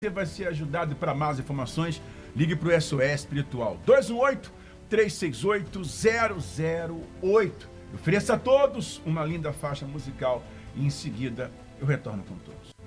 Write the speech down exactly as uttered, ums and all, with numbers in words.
Você vai ser ajudado. Para mais informações, ligue para o S O S Espiritual dois um oito, três seis oito, zero zero oito. Ofereça a todos uma linda faixa musical e em seguida eu retorno com todos.